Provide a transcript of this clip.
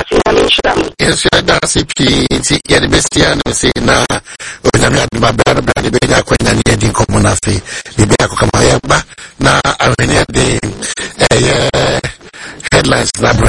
Yes, that's a pity. Yeah, the bestian say na onyame aduma brado brado be nya kwanya ne di komo na fe. Bibi akoma ya ba na ahwene de headlines na